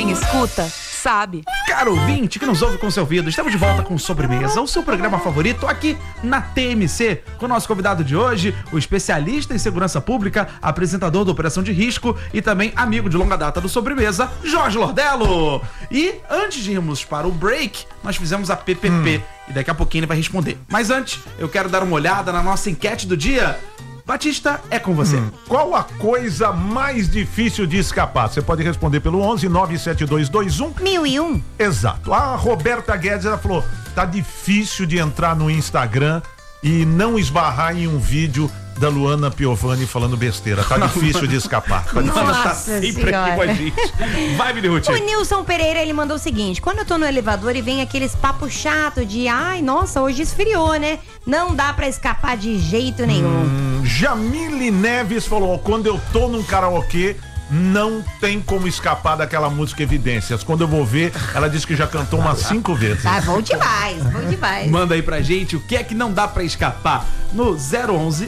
Quem escuta, sabe. Caro ouvinte que nos ouve com seu ouvido, estamos de volta com Sobremesa, o seu programa favorito aqui na TMC, com o nosso convidado de hoje, o especialista em segurança pública, apresentador da Operação de Risco e também amigo de longa data do Sobremesa, Jorge Lordello. E antes de irmos para o break, nós fizemos a PPP e daqui a pouquinho ele vai responder. Mas antes, eu quero dar uma olhada na nossa enquete do dia. Batista, é com você. Qual a coisa mais difícil de escapar? Você pode responder pelo 11 97221 1001. Exato. A Roberta Guedes, ela falou, tá difícil de entrar no Instagram e não esbarrar em um vídeo da Luana Piovani falando besteira. Tá difícil de escapar. Tá difícil. Nossa Tá sempre Senhora. aqui com a gente. Vai, Mini Ruth. O Nilson Pereira, ele mandou o seguinte: quando eu tô no elevador e vem aqueles papos chato de ai, nossa, hoje esfriou, né? Não dá pra escapar de jeito nenhum. Jamile Neves falou, quando eu tô num karaokê, não tem como escapar daquela música Evidências. Quando eu vou ver, ela disse que já cantou umas 5 vezes. Tá bom demais, bom demais. Manda aí pra gente o que é que não dá pra escapar no 011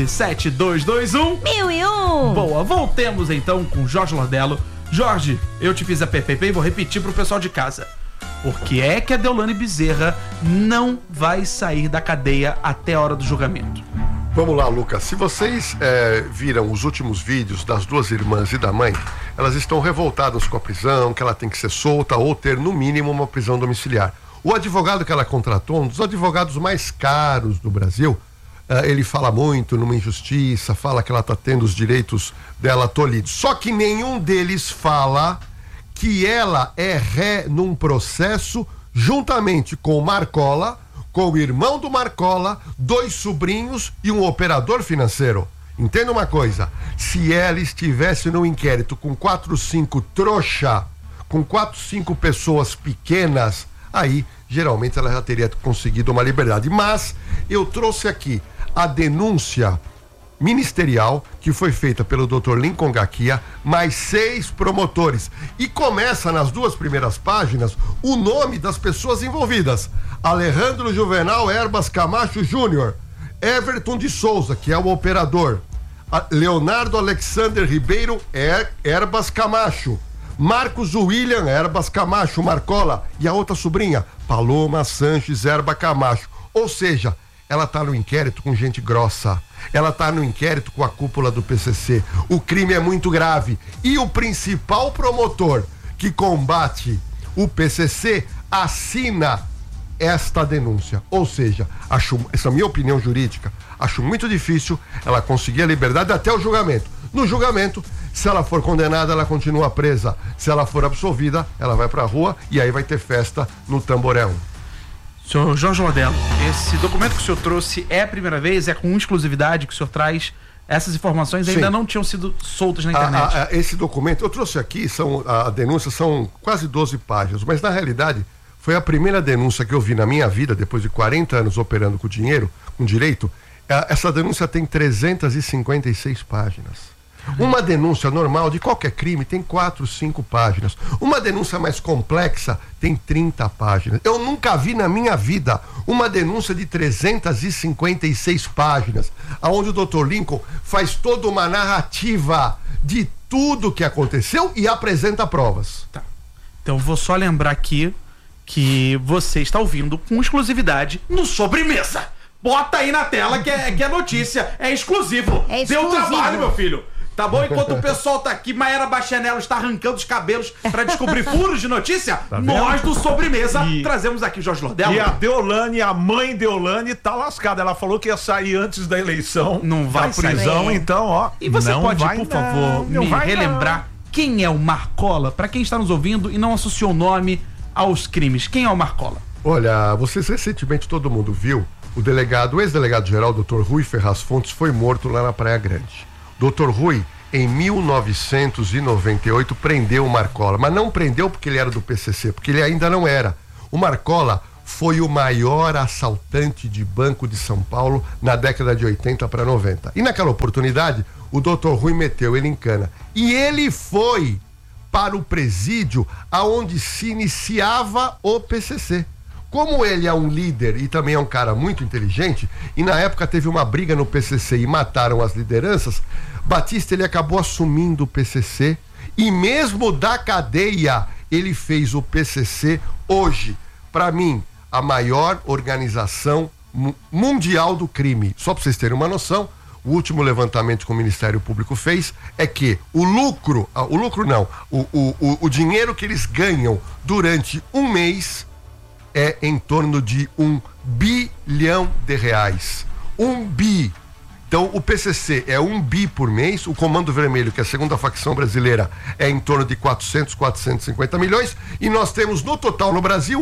97221 1001. Boa, voltemos então com Jorge Lordello. Jorge, eu te fiz a PPP e vou repetir pro pessoal de casa. Por que é que a Deolane Bezerra não vai sair da cadeia até a hora do julgamento? Vamos lá, Lucas. Se vocês viram os últimos vídeos das duas irmãs e da mãe, elas estão revoltadas com a prisão, que ela tem que ser solta ou ter, no mínimo, uma prisão domiciliar. O advogado que ela contratou, um dos advogados mais caros do Brasil, ele fala muito numa injustiça, fala que ela está tendo os direitos dela tolhidos. Só que nenhum deles fala que ela é ré num processo juntamente com o Marcola, com o irmão do Marcola, 2 sobrinhos e um operador financeiro. Entenda uma coisa, se ela estivesse no inquérito com 4, 5 trouxa, com 4, 5 pessoas pequenas, aí geralmente ela já teria conseguido uma liberdade. Mas eu trouxe aqui a denúncia ministerial que foi feita pelo Dr. Lincoln Gaquia, mais 6 promotores, e começa nas 2 primeiras páginas o nome das pessoas envolvidas: Alejandro Juvenal Erbas Camacho Júnior, Everton de Souza, que é o operador, Leonardo Alexander Ribeiro Erbas Camacho, Marcos William Erbas Camacho Marcola e a outra sobrinha, Paloma Sanches Erba Camacho. Ou seja, ela tá no inquérito com gente grossa. Ela tá no inquérito com a cúpula do PCC. O crime é muito grave. E o principal promotor que combate o PCC assina esta denúncia. Ou seja, essa é a minha opinião jurídica, acho muito difícil ela conseguir a liberdade até o julgamento. No julgamento, se ela for condenada, ela continua presa. Se ela for absolvida, ela vai pra rua e aí vai ter festa no Tamboré 1. Senhor Jorge Lordello, esse documento que o senhor trouxe é a primeira vez, é com exclusividade que o senhor traz? Essas informações ainda Sim. não tinham sido soltas na internet. Esse documento, eu trouxe aqui, a denúncia são quase 12 páginas, mas na realidade foi a primeira denúncia que eu vi na minha vida, depois de 40 anos operando com dinheiro, com direito. Essa denúncia tem 356 páginas. Uma denúncia normal de qualquer crime tem 4, 5 páginas. Uma denúncia mais complexa tem 30 páginas. Eu nunca vi na minha vida uma denúncia de 356 páginas, onde o Dr. Lincoln faz toda uma narrativa de tudo que aconteceu e apresenta provas. Tá. Então vou só lembrar aqui que você está ouvindo com exclusividade no Sobremesa. Bota aí na tela que é notícia, é exclusivo. É Deu exclusivo. trabalho, meu filho. Tá bom? Enquanto o pessoal tá aqui, Maera Bachanello está arrancando os cabelos pra descobrir furos de notícia, nós do Sobremesa trazemos aqui Jorge Lordello. E a Deolane, a mãe Deolane, tá lascada. Ela falou que ia sair antes da eleição. Não vai da prisão, sair. então, ó. E você não pode, vai por favor, não me vai relembrar quem é o Marcola? Pra quem está nos ouvindo e não associou o nome aos crimes, quem é o Marcola? Olha, vocês recentemente, todo mundo viu, o ex-delegado-geral, Dr. Rui Ferraz Fontes, foi morto lá na Praia Grande. Dr. Rui, em 1998, prendeu o Marcola, mas não prendeu porque ele era do PCC, porque ele ainda não era. O Marcola foi o maior assaltante de banco de São Paulo na década de 80 para 90. E naquela oportunidade, o Dr. Rui meteu ele em cana. E ele foi para o presídio aonde se iniciava o PCC. Como ele é um líder e também é um cara muito inteligente, e na época teve uma briga no PCC e mataram as lideranças, Batista ele acabou assumindo o PCC e mesmo da cadeia ele fez o PCC hoje, para mim, a maior organização mundial do crime. Só para vocês terem uma noção, o último levantamento que o Ministério Público fez é que o dinheiro que eles ganham durante um mês é em torno de R$1 bilhão. 1 bi. Então o PCC é 1 bi por mês, o Comando Vermelho, que é a segunda facção brasileira, é em torno de 450 milhões, e nós temos no total no Brasil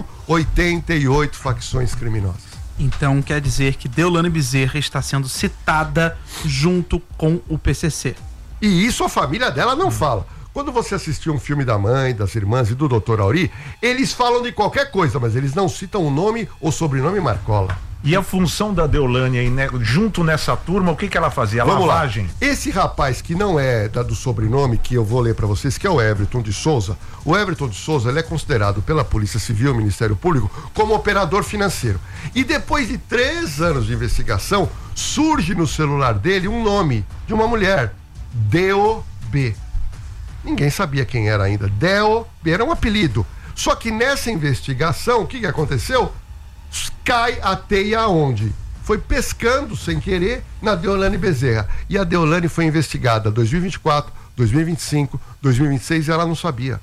88 facções criminosas. Então quer dizer que Deolane Bezerra está sendo citada junto com o PCC. E isso a família dela não fala. Quando você assistiu um filme da mãe, das irmãs e do Dr. Auri, eles falam de qualquer coisa, mas eles não citam o nome ou sobrenome Marcola. E a função da Deolane aí, né, junto nessa turma, o que ela fazia? Vamos lavagem? Lá. Esse rapaz que não é do sobrenome, que eu vou ler pra vocês, que é o Everton de Souza. O Everton de Souza, ele é considerado pela Polícia Civil, Ministério Público, como operador financeiro. E depois de 3 anos de investigação, surge no celular dele um nome de uma mulher, DOB. Ninguém sabia quem era ainda. DOB era um apelido. Só que nessa investigação, o que aconteceu? Cai a teia aonde? Foi pescando sem querer na Deolane Bezerra. E a Deolane foi investigada 2024, 2025, 2026 e ela não sabia.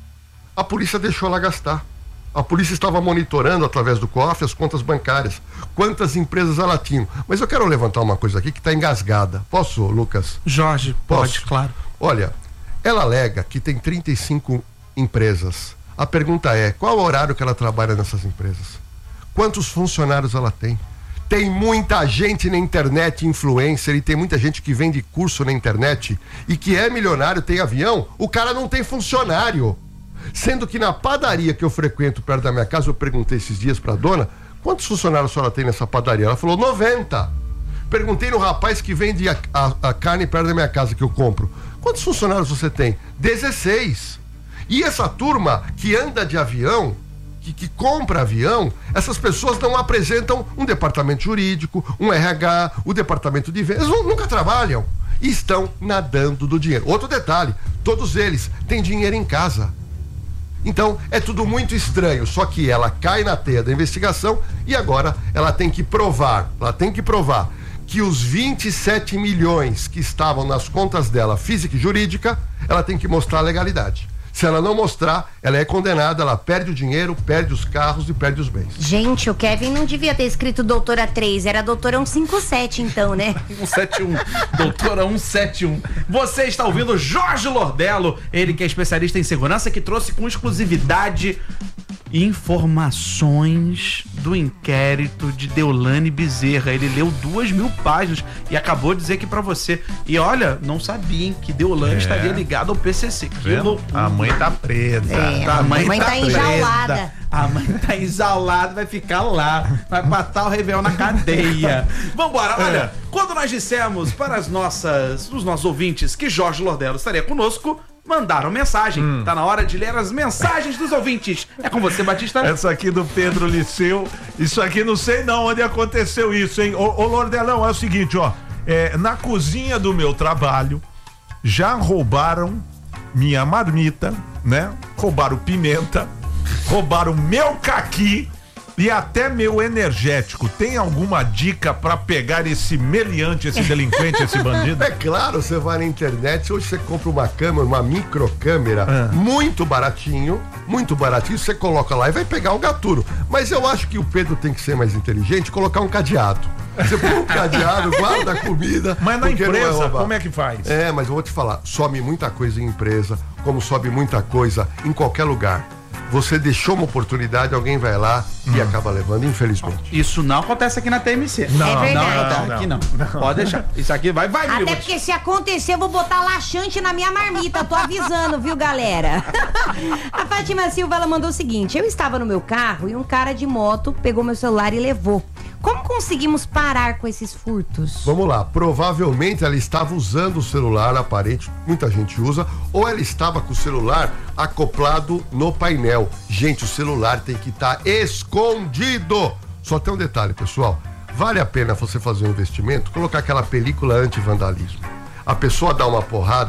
A polícia deixou ela gastar. A polícia estava monitorando através do COAF as contas bancárias, quantas empresas ela tinha. Mas eu quero levantar uma coisa aqui que está engasgada. Posso, Lucas? Jorge, pode, claro. Olha, ela alega que tem 35 empresas. A pergunta é, qual o horário que ela trabalha nessas empresas? Quantos funcionários ela tem? Tem muita gente na internet, influencer, e tem muita gente que vende curso na internet e que é milionário, tem avião, o cara não tem funcionário. Sendo que na padaria que eu frequento perto da minha casa, eu perguntei esses dias pra dona, quantos funcionários a senhora tem nessa padaria? Ela falou 90. Perguntei no rapaz que vende a carne perto da minha casa que eu compro, quantos funcionários você tem? 16. E essa turma que anda de avião, que compra avião, essas pessoas não apresentam um departamento jurídico, um RH, o departamento de vendas, nunca trabalham e estão nadando do dinheiro. Outro detalhe, todos eles têm dinheiro em casa. Então é tudo muito estranho, só que ela cai na teia da investigação e agora ela tem que provar que os 27 milhões que estavam nas contas dela, física e jurídica, ela tem que mostrar a legalidade. Se ela não mostrar, ela é condenada, ela perde o dinheiro, perde os carros e perde os bens. Gente, o Kevin não devia ter escrito doutora 3, era doutora 157 então, né? 171, doutora 171. Você está ouvindo Jorge Lordello, ele que é especialista em segurança, que trouxe com exclusividade informações do inquérito de Deolane Bezerra. Ele leu 2.000 páginas e acabou de dizer aqui pra você. E olha, não sabiam que Deolane estaria ligada ao PCC. Que loucura. A mãe tá presa. A mãe tá enjaulada. A mãe tá exaulada, vai ficar lá. Vai matar o Réveillon na cadeia. Vambora, olha. Quando nós dissemos para os nossos ouvintes que Jorge Lordello estaria conosco, mandaram mensagem. Tá na hora de ler as mensagens dos ouvintes. É com você, Batista? Essa aqui do Pedro Liceu. Isso aqui não sei não onde aconteceu isso, hein? Ô Lordelão, é o seguinte, ó. Na cozinha do meu trabalho, já roubaram minha marmita, né? Roubaram pimenta, roubaram meu caqui e até meu energético. Tem alguma dica pra pegar esse meliante, esse delinquente, esse bandido? É claro, você vai na internet, hoje você compra uma câmera, uma microcâmera, muito baratinho, você coloca lá e vai pegar o gaturo. Mas eu acho que o Pedro tem que ser mais inteligente e colocar um cadeado. Você põe um cadeado, guarda a comida. Mas na empresa, como é que faz? Mas eu vou te falar, sobe muita coisa em empresa, como sobe muita coisa em qualquer lugar. Você deixou uma oportunidade, alguém vai lá e acaba levando, infelizmente. Isso não acontece aqui na TMC. Não, é verdade. Aqui não. Pode deixar. Isso aqui vai, Até porque se acontecer, eu vou botar laxante na minha marmita. Tô avisando, viu, galera? A Fátima Silva, ela mandou o seguinte: eu estava no meu carro e um cara de moto pegou meu celular e levou. Como conseguimos parar com esses furtos? Vamos lá, provavelmente ela estava usando o celular aparente, muita gente usa, ou ela estava com o celular acoplado no painel. Gente, o celular tem que estar escondido. Só tem um detalhe, pessoal, vale a pena você fazer um investimento, colocar aquela película anti-vandalismo. A pessoa dá uma porrada,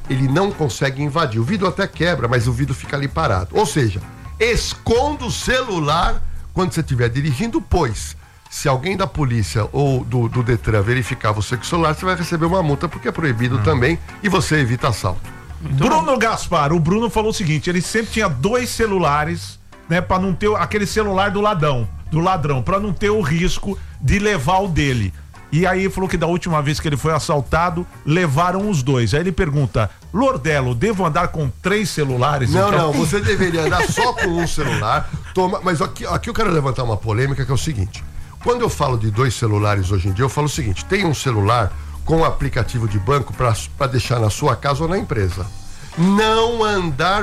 ele não consegue invadir. O vidro até quebra, mas o vidro fica ali parado. Ou seja, esconda o celular quando você estiver dirigindo, pois se alguém da polícia ou do Detran verificar você com o celular, você vai receber uma multa, porque é proibido também, e você evita assalto. Bruno Gaspar, o Bruno falou o seguinte, ele sempre tinha 2 celulares, né, pra não ter aquele celular do ladrão, pra não ter o risco de levar o dele. E aí ele falou que da última vez que ele foi assaltado, levaram os 2. Aí ele pergunta, Lordelo, devo andar com 3 celulares? Não, então? não, você deveria andar só com um celular. Mas aqui eu quero levantar uma polêmica, que é o seguinte: quando eu falo de 2 celulares hoje em dia, eu falo o seguinte: tem um celular com aplicativo de banco para deixar na sua casa ou na empresa. Não andar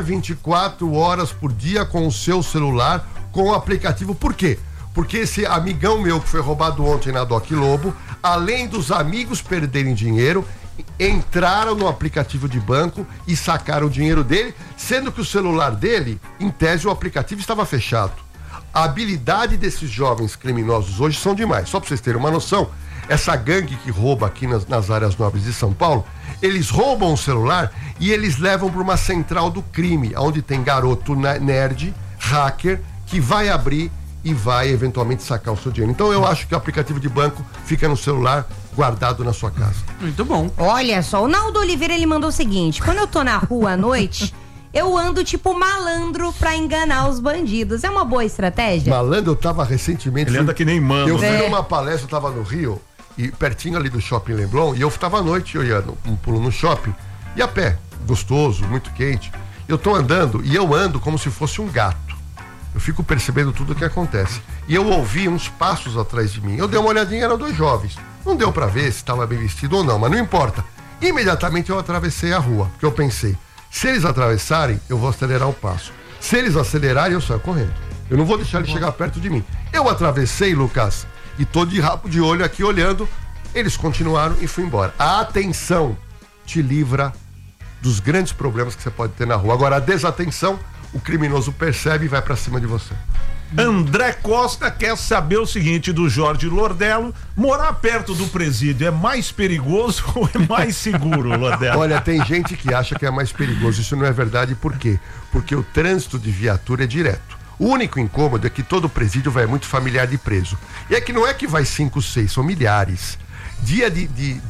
24 horas por dia com o seu celular com o aplicativo. Por quê? Porque esse amigão meu que foi roubado ontem na Doc Lobo, além dos amigos perderem dinheiro, entraram no aplicativo de banco e sacaram o dinheiro dele, sendo que o celular dele, em tese, o aplicativo estava fechado. A habilidade desses jovens criminosos hoje são demais. Só para vocês terem uma noção, essa gangue que rouba aqui nas áreas nobres de São Paulo, eles roubam o celular e eles levam para uma central do crime, onde tem garoto nerd, hacker, que vai abrir e vai eventualmente sacar o seu dinheiro. Então eu acho que o aplicativo de banco fica no celular, guardado na sua casa. Muito bom. Olha só, o Naldo Oliveira, ele mandou o seguinte: quando eu tô na rua à noite, eu ando tipo malandro pra enganar os bandidos. É uma boa estratégia? Malandro, eu tava recentemente... Ele anda que nem mano. Eu fui numa palestra, eu tava no Rio, e pertinho ali do Shopping Leblon, e eu tava à noite olhando um pulo no shopping, e a pé, gostoso, muito quente. Eu tô andando, e eu ando como se fosse um gato. Eu fico percebendo tudo o que acontece. E eu ouvi uns passos atrás de mim. Eu dei uma olhadinha, eram 2 jovens. Não deu pra ver se estava bem vestido ou não, mas não importa. Imediatamente eu atravessei a rua, porque eu pensei, se eles atravessarem, eu vou acelerar o passo. Se eles acelerarem, eu saio correndo. Eu não vou deixar eles chegar perto de mim. Eu atravessei, Lucas, e tô de rabo de olho aqui olhando. Eles continuaram e fui embora. A atenção te livra dos grandes problemas que você pode ter na rua. Agora, a desatenção, o criminoso percebe e vai pra cima de você. André Costa quer saber o seguinte do Jorge Lordello: morar perto do presídio é mais perigoso ou é mais seguro, Lordello? Olha, tem gente que acha que é mais perigoso. Isso não é verdade. Por quê? Porque o trânsito de viatura é direto. O único incômodo é que todo presídio vai muito familiar de preso. E é que não é que vai 5, 6, são milhares. Dia de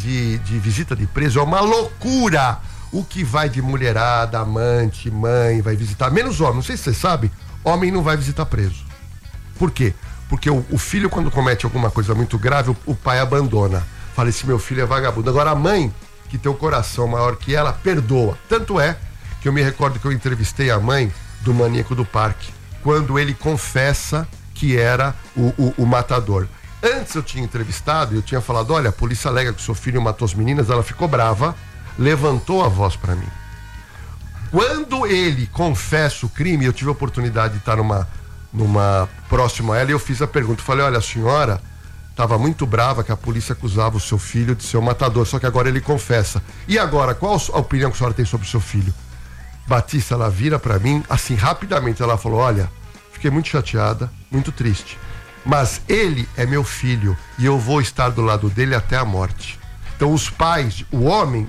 visita de preso é uma loucura. O que vai de mulherada, amante, mãe, vai visitar, menos homem. Não sei se você sabe, homem não vai visitar preso. Por quê? Porque o filho, quando comete alguma coisa muito grave, o pai abandona. Fala, esse meu filho é vagabundo. Agora a mãe, que tem o coração maior que ela, perdoa. Tanto é que eu me recordo que eu entrevistei a mãe do maníaco do parque, quando ele confessa que era o matador. Antes eu tinha entrevistado e eu tinha falado, olha, a polícia alega que o seu filho matou as meninas. Ela ficou brava, levantou a voz pra mim. Quando ele confessa o crime, eu tive a oportunidade de estar numa próxima a ela, e eu fiz a pergunta, falei, olha, a senhora estava muito brava que a polícia acusava o seu filho de ser o matador, só que agora ele confessa. E agora, qual a opinião que a senhora tem sobre o seu filho? Batista, ela vira pra mim, assim, rapidamente, ela falou, olha, fiquei muito chateada, muito triste, mas ele é meu filho e eu vou estar do lado dele até a morte. Então os pais, o homem,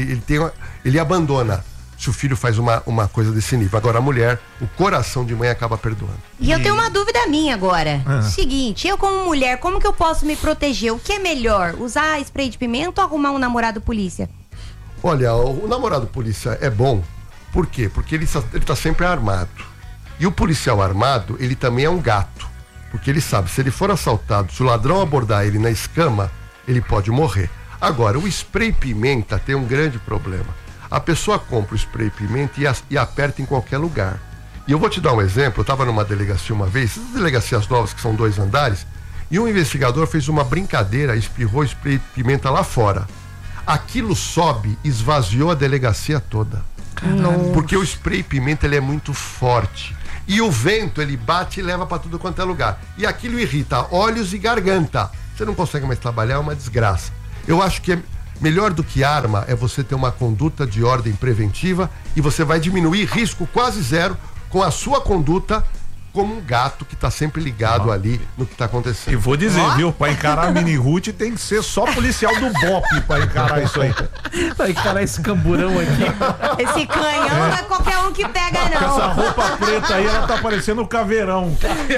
ele abandona se o filho faz uma coisa desse nível. Agora a mulher, o coração de mãe acaba perdoando. E eu tenho uma dúvida minha agora. Seguinte, eu como mulher, como que eu posso me proteger? O que é melhor? Usar spray de pimenta ou arrumar um namorado polícia? Olha, o namorado polícia é bom. Por quê? Porque ele tá sempre armado. E o policial armado, ele também é um gato. Porque ele sabe, se ele for assaltado, se o ladrão abordar ele na escama, ele pode morrer. Agora, o spray pimenta tem um grande problema. A pessoa compra o spray pimenta e aperta em qualquer lugar. E eu vou te dar um exemplo. Eu estava numa delegacia uma vez, essas delegacias novas que são 2 andares, e um investigador fez uma brincadeira, espirrou spray pimenta lá fora. Aquilo sobe, esvaziou a delegacia toda. Caramba. Porque o spray pimenta, ele é muito forte. E o vento, ele bate e leva para tudo quanto é lugar. E aquilo irrita olhos e garganta. Você não consegue mais trabalhar, é uma desgraça. Eu acho que melhor do que arma é você ter uma conduta de ordem preventiva, e você vai diminuir risco quase zero com a sua conduta como um gato que tá sempre ligado ali no que tá E acontecendo. vou dizer, viu, pra encarar a Mini Ruth tem que ser só policial do BOPE pra encarar isso aí. Vai encarar esse camburão aqui. Esse canhão não é qualquer um que pega, Com essa não. roupa preta aí, ela tá parecendo o caveirão.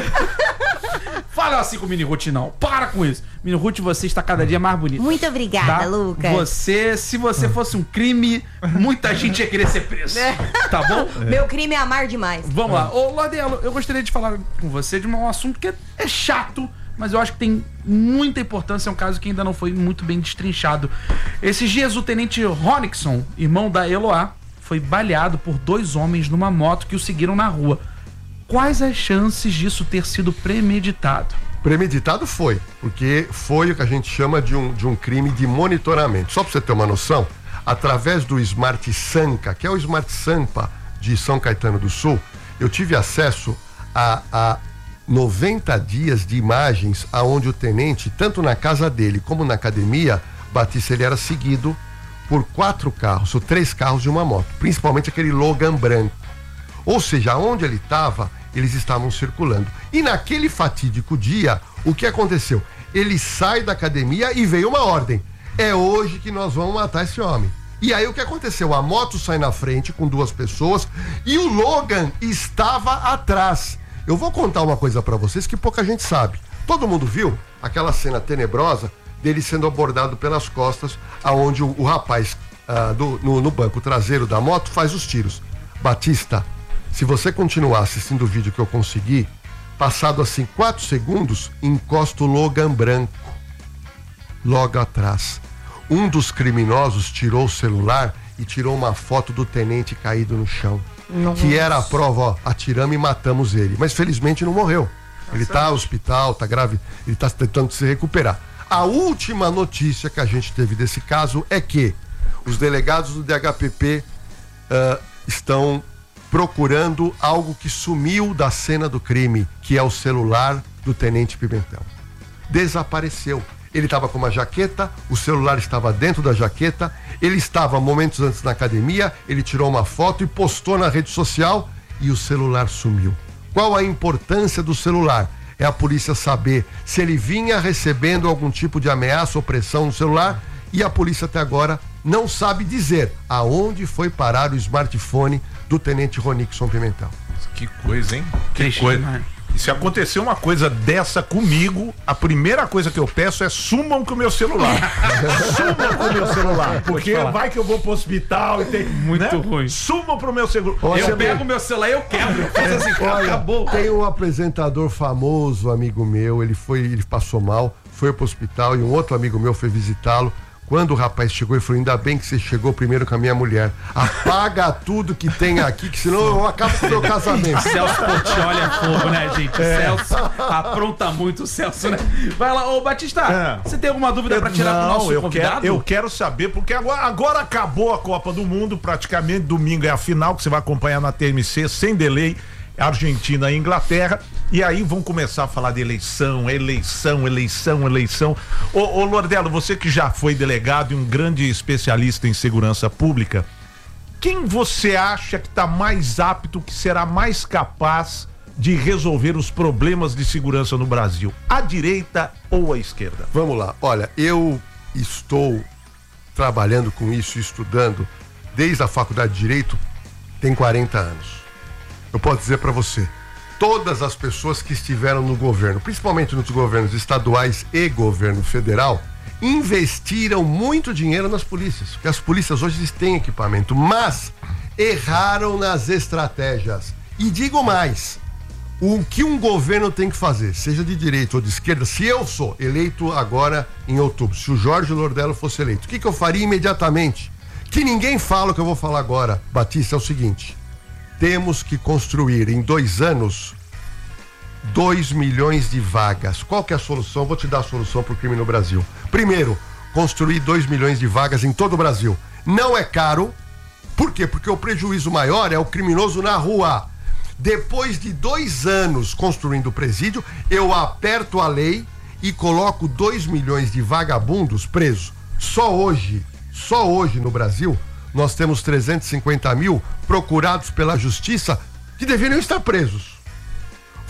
Fala assim com o Mini Ruth, não. Para com isso. Mini Ruth, você está cada dia mais bonita. Muito obrigada, Tá? Lucas. Se você fosse um crime, muita gente ia querer ser preso. Tá bom? Meu crime é amar demais. Vamos lá. Ô, Lordelo, eu gostaria de falar com você de um assunto que é chato, mas eu acho que tem muita importância. É um caso que ainda não foi muito bem destrinchado. Esses dias, o tenente Ronixon, irmão da Eloá, foi baleado por 2 homens numa moto que o seguiram na rua. Quais as chances disso ter sido premeditado? Premeditado foi, porque foi o que a gente chama de um crime de monitoramento. Só para você ter uma noção, através do Smart Sampa, que é o Smart Sampa de São Caetano do Sul, eu tive acesso a 90 dias de imagens aonde o tenente, tanto na casa dele como na academia, Batista, ele era seguido por 4 carros, ou 3 carros de uma moto, principalmente aquele Logan branco. Ou seja, onde ele estava, eles estavam circulando. E naquele fatídico dia, o que aconteceu? Ele sai da academia e veio uma ordem. É hoje que nós vamos matar esse homem. E aí o que aconteceu? A moto sai na frente com 2 pessoas e o Logan estava atrás. Eu vou contar uma coisa pra vocês que pouca gente sabe. Todo mundo viu aquela cena tenebrosa dele sendo abordado pelas costas, aonde o rapaz no banco traseiro da moto faz os tiros. Batista, se você continuar assistindo o vídeo que eu consegui, passado assim 4 segundos, encosta o Logan branco logo atrás. Um dos criminosos tirou o celular e tirou uma foto do tenente caído no chão. Nossa. Que era a prova, ó, atiramos e matamos ele. Mas felizmente não morreu. Ele tá no hospital, tá grave, ele tá tentando se recuperar. A última notícia que a gente teve desse caso é que os delegados do DHPP estão procurando algo que sumiu da cena do crime, que é o celular do tenente Pimentel. Desapareceu. Ele estava com uma jaqueta, o celular estava dentro da jaqueta, ele estava momentos antes na academia, ele tirou uma foto e postou na rede social e o celular sumiu. Qual a importância do celular? É a polícia saber se ele vinha recebendo algum tipo de ameaça ou pressão no celular, e a polícia até agora não sabe dizer aonde foi parar o smartphone do tenente Ronixon Pimentel. Que coisa, hein? Que Triste coisa. demais. E se acontecer uma coisa dessa comigo, a primeira coisa que eu peço é sumam com o meu celular. Sumam com o meu celular. Porque vai que eu vou pro hospital e tem. Muito ruim. Sumam pro meu celular. Eu pego meu celular e eu quebro. Faz assim, acabou. Tem um apresentador famoso, amigo meu, ele passou mal, foi pro hospital e um outro amigo meu foi visitá-lo. Quando o rapaz chegou, ele falou: ainda bem que você chegou primeiro com a minha mulher. Apaga tudo que tem aqui, que senão eu acabo com o meu casamento. Celso Portiolli é fogo, né, gente? O Celso apronta muito, o Celso, né? Vai lá, ô Batista, você tem alguma dúvida pra tirar pro nosso convidado? Eu quero saber, porque agora acabou a Copa do Mundo, praticamente domingo é a final, que você vai acompanhar na TMC, sem delay, Argentina e Inglaterra, e aí vão começar a falar de eleição. Ô Lordelo, você que já foi delegado e um grande especialista em segurança pública, quem você acha que está mais apto, que será mais capaz de resolver os problemas de segurança no Brasil? A direita ou a esquerda? Vamos lá, olha, eu estou trabalhando com isso, estudando desde a faculdade de Direito, tem 40 anos. Eu posso dizer para você, todas as pessoas que estiveram no governo, principalmente nos governos estaduais e governo federal, investiram muito dinheiro nas polícias, porque as polícias hoje têm equipamento, mas erraram nas estratégias. E digo mais, o que um governo tem que fazer, seja de direita ou de esquerda, se eu sou eleito agora em outubro, se o Jorge Lordello fosse eleito, o que eu faria imediatamente? Que ninguém fala o que eu vou falar agora, Batista, é o seguinte: temos que construir em 2 anos 2 milhões de vagas. Qual que é a solução? Vou te dar a solução para o crime no Brasil. Primeiro, construir 2 milhões de vagas em todo o Brasil. Não é caro. Por quê? Porque o prejuízo maior é o criminoso na rua. Depois de 2 anos construindo o presídio, eu aperto a lei e coloco 2 milhões de vagabundos presos. Só hoje no Brasil, nós temos 350 mil procurados pela justiça que deveriam estar presos.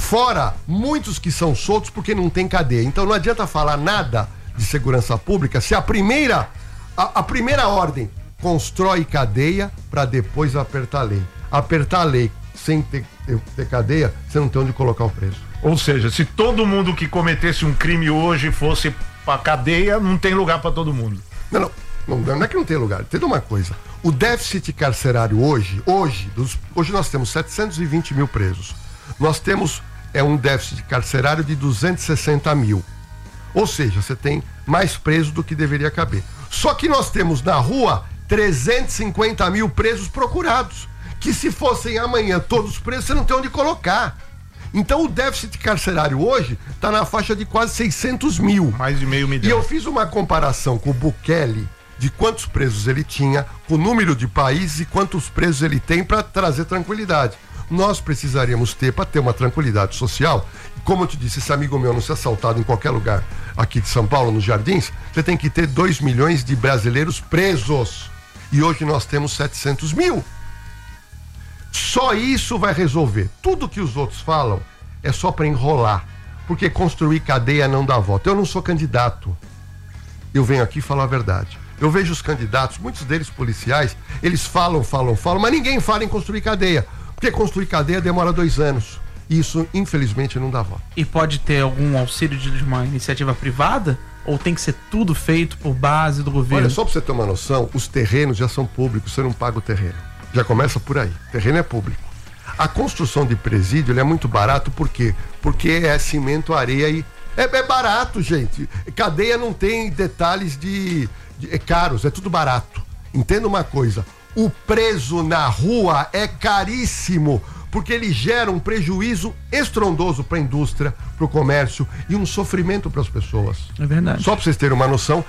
Fora muitos que são soltos porque não tem cadeia. Então não adianta falar nada de segurança pública se a primeira ordem constrói cadeia para depois apertar a lei. Apertar a lei sem ter cadeia, você não tem onde colocar o preso. Ou seja, se todo mundo que cometesse um crime hoje fosse pra cadeia, não tem lugar para todo mundo. Não é que não tem lugar. Entenda uma coisa. O déficit carcerário hoje nós temos 720 mil presos. Nós temos um déficit carcerário de 260 mil. Ou seja, você tem mais presos do que deveria caber. Só que nós temos na rua 350 mil presos procurados. Que se fossem amanhã todos presos, você não tem onde colocar. Então o déficit carcerário hoje está na faixa de quase 600 mil. Mais de meio milhão. E eu fiz uma comparação com o Bukele de quantos presos ele tinha, com o número de países e quantos presos ele tem para trazer tranquilidade. Nós precisaríamos ter, para ter uma tranquilidade social, como eu te disse, esse amigo meu não ser assaltado em qualquer lugar aqui de São Paulo, nos Jardins, você tem que ter 2 milhões de brasileiros presos. E hoje nós temos 700 mil. Só isso vai resolver. Tudo que os outros falam é só para enrolar, porque construir cadeia não dá voto. Eu não sou candidato. Eu venho aqui falar a verdade. Eu vejo os candidatos, muitos deles policiais, eles falam, mas ninguém fala em construir cadeia. Porque construir cadeia demora 2 anos. E isso, infelizmente, não dá voto. E pode ter algum auxílio de uma iniciativa privada? Ou tem que ser tudo feito por base do governo? Olha, só pra você ter uma noção, os terrenos já são públicos, você não paga o terreno. Já começa por aí. O terreno é público. A construção de presídio ele é muito barato, por quê? Porque é cimento, areia e... É barato, gente. Cadeia não tem detalhes é caros, é tudo barato. Entenda uma coisa, o preso na rua é caríssimo, porque ele gera um prejuízo estrondoso para a indústria, para o comércio e um sofrimento para as pessoas. É verdade. Só para vocês terem uma noção,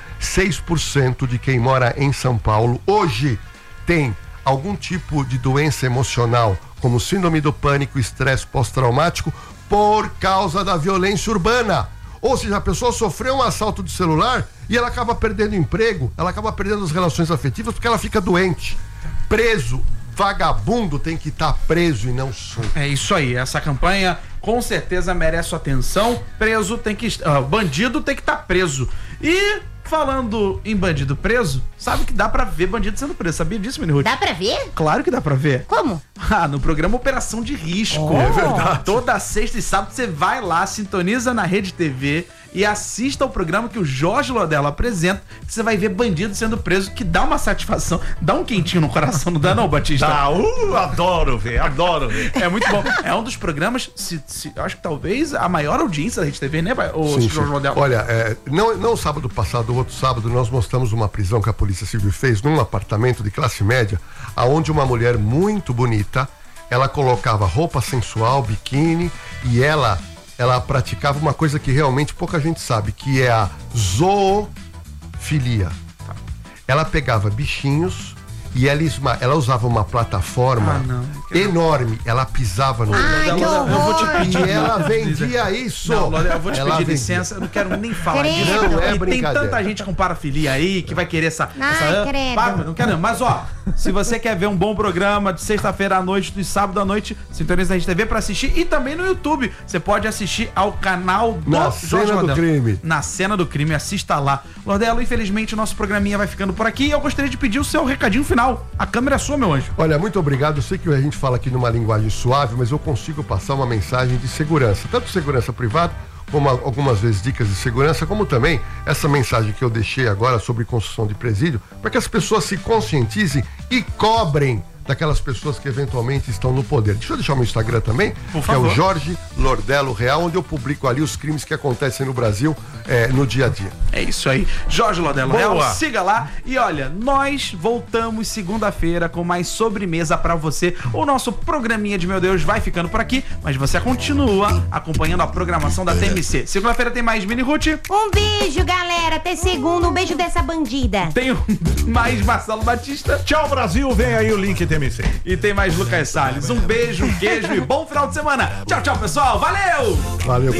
6% de quem mora em São Paulo hoje tem algum tipo de doença emocional, como síndrome do pânico, estresse pós-traumático, por causa da violência urbana. Ou seja, a pessoa sofreu um assalto de celular e ela acaba perdendo emprego, ela acaba perdendo as relações afetivas porque ela fica doente. Preso, vagabundo tem que estar preso e não solto. É isso aí, essa campanha com certeza merece sua atenção. Preso tem que... bandido tem que estar preso. E... falando em bandido preso, sabe que dá pra ver bandido sendo preso. Sabia disso, Mini Ruth? Dá pra ver? Claro que dá pra ver. Como? No programa Operação de Risco. É verdade. Toda sexta e sábado você vai lá, sintoniza na Rede TV e assista ao programa que o Jorge Lodella apresenta. Você vai ver bandido sendo preso, que dá uma satisfação, dá um quentinho no coração, não dá não, Batista? Adoro ver. É muito bom. É um dos programas, eu acho que talvez a maior audiência da Rede TV, né, o Jorge Lodella? Olha, não sábado passado, o outro sábado, nós mostramos uma prisão que a Polícia Civil fez num apartamento de classe média, aonde uma mulher muito bonita, ela colocava roupa sensual, biquíni, e ela praticava uma coisa que realmente pouca gente sabe, que é a zoofilia. Ela pegava bichinhos e ela usava uma plataforma enorme, ela pisava no... Eu vou te pedir. E ela vendia isso. Não, Lodella, eu vou te pedir licença, eu não quero nem falar disso. Não é e tem brincadeira. tanta gente com parafilia aí que vai querer essa... credo. Não quero não. Mas se você quer ver um bom programa de sexta-feira à noite, de sábado à noite, sintoniza na Rede TV pra assistir, e também no YouTube. Você pode assistir ao canal do Na Jorge Cena do Lodella. Crime. Na Cena do Crime, assista lá. Lodella, infelizmente o nosso programinha vai ficando por aqui e eu gostaria de pedir o seu recadinho final. A câmera é sua, meu anjo. Olha, muito obrigado. Eu sei que a gente fala aqui numa linguagem suave, mas eu consigo passar uma mensagem de segurança, tanto segurança privada, como algumas vezes dicas de segurança, como também essa mensagem que eu deixei agora sobre construção de presídio, para que as pessoas se conscientizem e cobrem daquelas pessoas que eventualmente estão no poder. Deixa eu deixar o meu Instagram também, que é o Jorge Lordello Real, onde eu publico ali os crimes que acontecem no Brasil no dia a dia. É isso aí, Jorge Lordello Real, siga lá. E olha, nós voltamos segunda-feira com mais sobremesa pra você. O nosso programinha de Meu Deus vai ficando por aqui, mas você continua acompanhando a programação da TMC. Segunda-feira tem mais Mini Ruth. Um beijo, galera. Até segunda. Um beijo dessa bandida. Tem mais Marcelo Batista. Tchau, Brasil. Vem aí o link TMC. E tem mais Lucas Salles. Um beijo, um queijo e bom final de semana. Tchau, tchau, pessoal. Valeu! Valeu,